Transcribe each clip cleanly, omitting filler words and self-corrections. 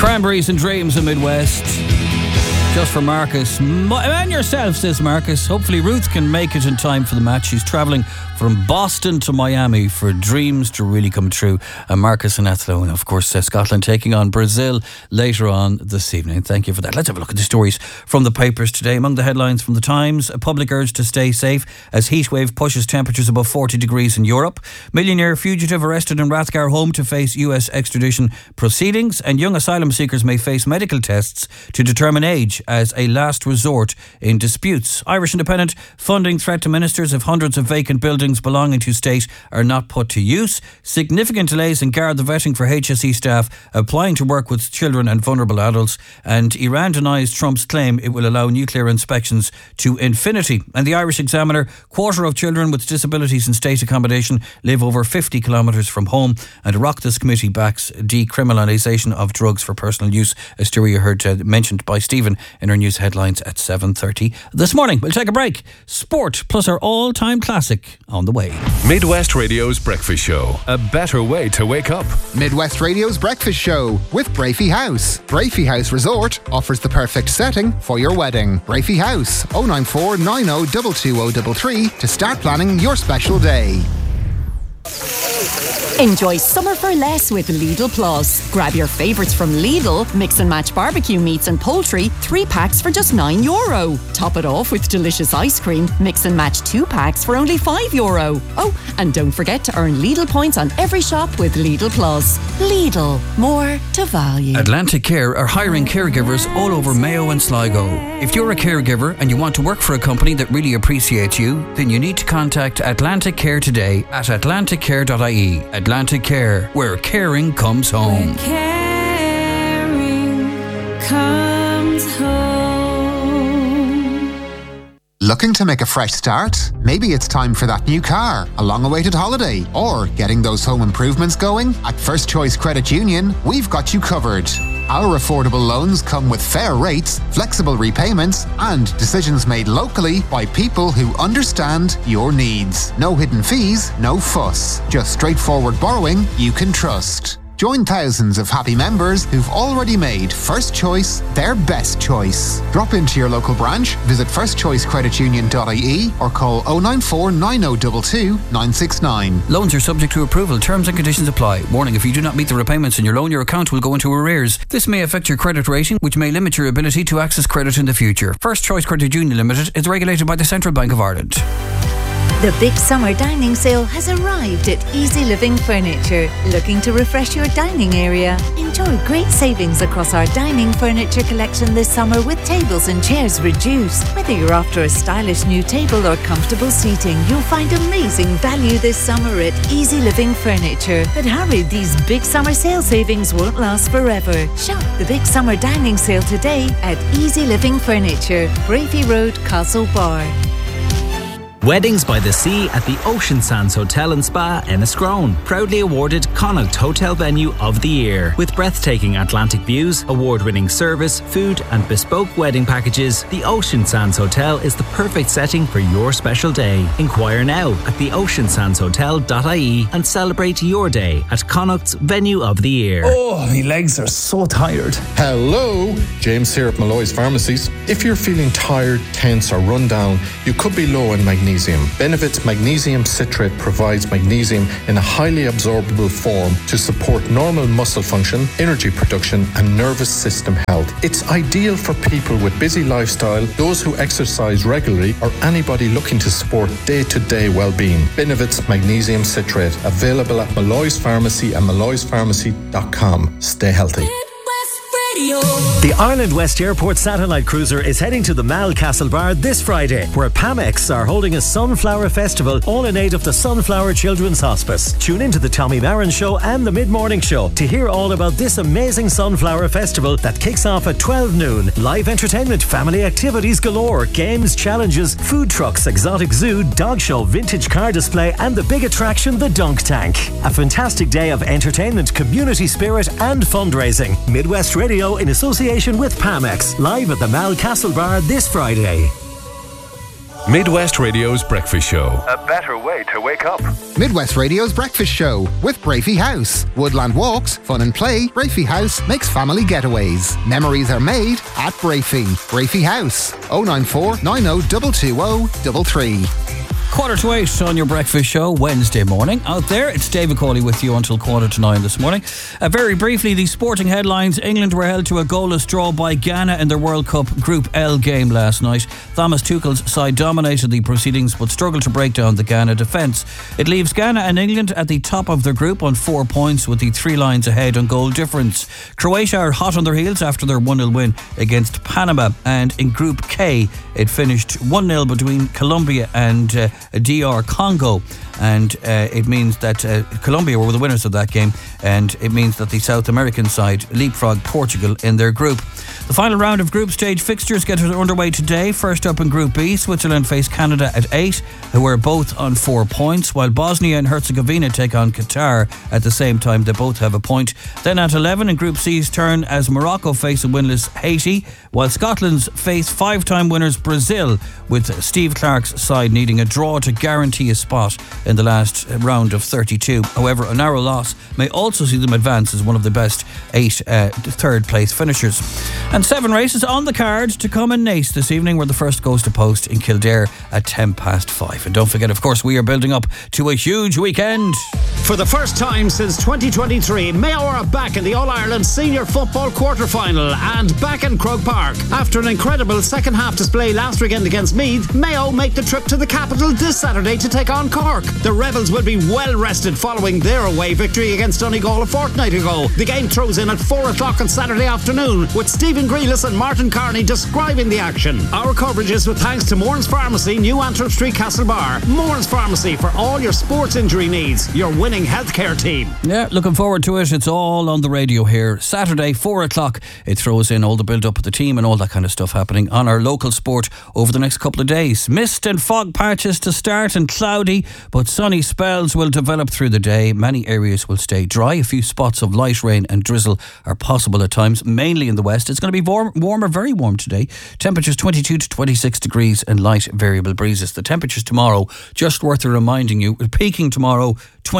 Cranberries and Dreams in Midwest. Just for Marcus. And yourself, says Marcus. Hopefully Ruth can make it in time for the match. She's travelling from Boston to Miami for dreams to really come true. And Marcus and Athlone, of course, Scotland taking on Brazil later on this evening. Thank you for that. Let's have a look at the stories from the papers today. Among the headlines from the Times, a public urge to stay safe as heatwave pushes temperatures above 40 degrees in Europe. Millionaire fugitive arrested in Rathgar home to face US extradition proceedings. And young asylum seekers may face medical tests to determine age as a last resort in disputes. Irish Independent, funding threat to ministers if hundreds of vacant buildings belonging to state are not put to use. Significant delays in Garda vetting for HSE staff applying to work with children and vulnerable adults. And Iran denies Trump's claim it will allow nuclear inspections to infinity. And the Irish Examiner, quarter of children with disabilities in state accommodation live over 50 kilometres from home. And a Oireachtas committee backs decriminalisation of drugs for personal use. A story you heard mentioned by Stephen in our news headlines at 7:30 this morning. We'll take a break. Sport plus our all-time classic on the way. Midwest Radio's Breakfast Show. A better way to wake up. Midwest Radio's Breakfast Show with Brafey House. Brafey House Resort offers the perfect setting for your wedding. Brafey House, 094 90 22033 to start planning your special day. Enjoy summer for less with Lidl Plus. Grab your favourites from Lidl, mix and match barbecue meats and poultry, 3 packs for just €9. Top it off with delicious ice cream, mix and match 2 packs for only €5. Oh, and don't forget to earn Lidl points on every shop with Lidl Plus. Lidl, more to value. Atlantic Care are hiring caregivers all over Mayo and Sligo. If you're a caregiver and you want to work for a company that really appreciates you, then you need to contact Atlantic Care today at atlanticcare.ie. Atlantic Care, where caring comes home. Caring comes home. Looking to make a fresh start? Maybe it's time for that new car, a long-awaited holiday, or getting those home improvements going? At First Choice Credit Union, we've got you covered. Our affordable loans come with fair rates, flexible repayments, and decisions made locally by people who understand your needs. No hidden fees, no fuss. Just straightforward borrowing you can trust. Join thousands of happy members who've already made First Choice their best choice. Drop into your local branch, visit firstchoicecreditunion.ie or call 094 9022 969. Loans are subject to approval. Terms and conditions apply. Warning, if you do not meet the repayments in your loan, your account will go into arrears. This may affect your credit rating, which may limit your ability to access credit in the future. First Choice Credit Union Limited is regulated by the Central Bank of Ireland. The big summer dining sale has arrived at Easy Living Furniture. Looking to refresh your dining area? Enjoy great savings across our dining furniture collection this summer with tables and chairs reduced. Whether you're after a stylish new table or comfortable seating, you'll find amazing value this summer at Easy Living Furniture. But hurry, these big summer sale savings won't last forever. Shop the big summer dining sale today at Easy Living Furniture, Brafey Road, Castlebar. Weddings by the Sea at the Ocean Sands Hotel and Spa, Enniscrone. Proudly awarded Connaught Hotel Venue of the Year. With breathtaking Atlantic views, award-winning service, food and bespoke wedding packages, the Ocean Sands Hotel is the perfect setting for your special day. Inquire now at theoceansandshotel.ie and celebrate your day at Connaught's Venue of the Year. Oh, my legs are so tired. Hello, James here at Malloy's Pharmacies. If you're feeling tired, tense or run down, you could be low in magnesium. Benefit's magnesium citrate provides magnesium in a highly absorbable form to support normal muscle function, energy production and nervous system health. It's ideal for people with busy lifestyle, those who exercise regularly or anybody looking to support day-to-day well-being. Benefit's magnesium citrate, available at Malloy's Pharmacy and malloyspharmacy.com. Stay healthy. The Ireland West Airport Satellite Cruiser is heading to the Mal Castlebar this Friday, where Pamex are holding a Sunflower Festival, all in aid of the Sunflower Children's Hospice. Tune in to the Tommy Marin Show and the Mid-Morning Show to hear all about this amazing Sunflower Festival that kicks off at 12 noon. Live entertainment, family activities galore, games, challenges, food trucks, exotic zoo, dog show, vintage car display and the big attraction, the Dunk Tank. A fantastic day of entertainment, community spirit and fundraising. Midwest Radio in association with Pamex, live at the Mal Castlebar this Friday. Midwest Radio's Breakfast Show. A better way to wake up. Midwest Radio's Breakfast Show with Brafey House. Woodland walks, fun and play. Brafey House makes family getaways. Memories are made at Brafey. Brafey House. 094 90 220 33. 7:45 on your breakfast show Wednesday morning. Out there, it's David Cawley with you until 8:45 this morning. Very briefly, the sporting headlines. England were held to a goalless draw by Ghana in their World Cup Group L game last night. Thomas Tuchel's side dominated the proceedings but struggled to break down the Ghana defence. It leaves Ghana and England at the top of their group on 4 points with the 3 lines ahead on goal difference. Croatia are hot on their heels after their 1-0 win against Panama, and in Group K it finished 1-0 between Colombia and DR Congo, and it means that Colombia were the winners of that game, and it means that the South American side leapfrogged Portugal in their group. The final round of group stage fixtures get underway today. First up in Group B, Switzerland face Canada at 8, who are both on 4 points, while Bosnia and Herzegovina take on Qatar at the same time. They both have a point. Then at 11 in Group C's turn as Morocco face a winless Haiti, while Scotland's face 5-time winners Brazil, with Steve Clarke's side needing a draw to guarantee a spot in the last round of 32. However, a narrow loss may also see them advance as one of the best 8 third place finishers. And 7 races on the card to come in Naas this evening, where the first goes to post in Kildare at 5:10. And don't forget, of course, we are building up to a huge weekend. For the first time since 2023, Mayo are back in the All-Ireland Senior Football quarter-final and back in Croke Park. After an incredible second half display last weekend against Meath, Mayo make the trip to the capital this Saturday to take on Cork. The Rebels will be well rested following their away victory against Donegal a fortnight ago. The game throws in at 4 o'clock on Saturday afternoon, with Stephen Grealis and Martin Carney describing the action. Our coverage is with thanks to Mourns Pharmacy, New Antrim Street, Castlebar. Mourns Pharmacy for all your sports injury needs. Your winning healthcare team. Yeah, looking forward to it. It's all on the radio here. Saturday, 4 o'clock. It throws in all the build-up of the team and all that kind of stuff happening on our local sport over the next couple of days. Mist and fog patches to start and cloudy, but sunny spells will develop through the day. Many areas will stay dry. A few spots of light rain and drizzle are possible at times, mainly in the west. It's going to be warmer, very warm today. Temperatures 22 to 26 degrees and light variable breezes. The temperatures tomorrow, just worth reminding you, peaking tomorrow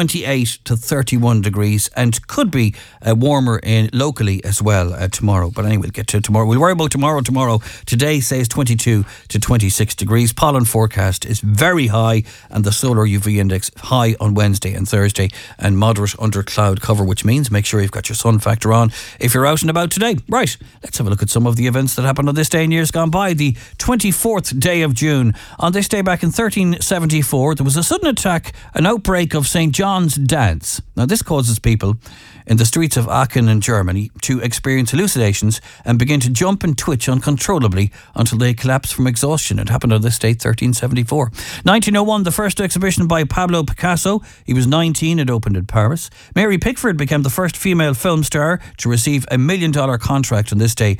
28 to 31 degrees, and could be warmer locally as well tomorrow. But anyway, we'll get to tomorrow. We'll worry about tomorrow. Today says 22 to 26 degrees. Pollen forecast is very high, and the solar UV index high on Wednesday and Thursday, and moderate under cloud cover, which means make sure you've got your sun factor on if you're out and about today. Right, let's have a look at some of the events that happened on this day in years gone by. The 24th day of June. On this day back in 1374, there was a sudden attack, an outbreak of St. John's dance. Now this causes people in the streets of Aachen in Germany to experience hallucinations and begin to jump and twitch uncontrollably until they collapse from exhaustion. It happened on this date, 1374. 1901, the first exhibition by Pablo Picasso. He was 19, it opened in Paris. Mary Pickford became the first female film star to receive $1 million contract on this day,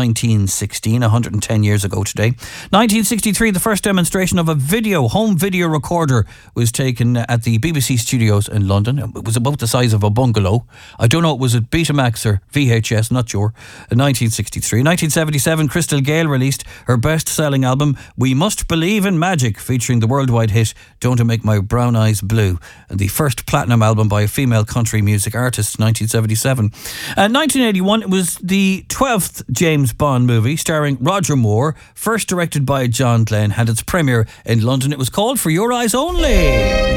1916, 110 years ago today. 1963, the first demonstration of a home video recorder was taken at the BBC studios in London. It was about the size of a bungalow. I don't know, was it Betamax or VHS, not sure. 1963. 1977, Crystal Gayle released her best-selling album, We Must Believe in Magic, featuring the worldwide hit Don't It Make My Brown Eyes Blue, and the first platinum album by a female country music artist, 1977. 1981, it was the 12th James Bond movie, starring Roger Moore, first directed by John Glenn, had its premiere in London. It was called For Your Eyes Only.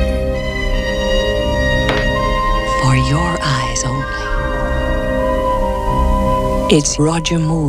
For your eyes only. It's Roger Moore.